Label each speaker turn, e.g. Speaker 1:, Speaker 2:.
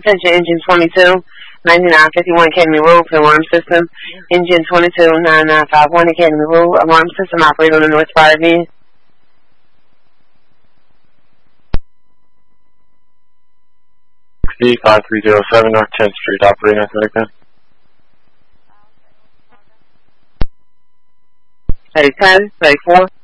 Speaker 1: Attention, engine 22, 9951 Academy Road, for alarm system. Engine 22, 9951 Academy Road, alarm system operator on the North Fire van.
Speaker 2: C5307 North 10th Street, operating nothing like that.
Speaker 1: Hey, 10, say 4.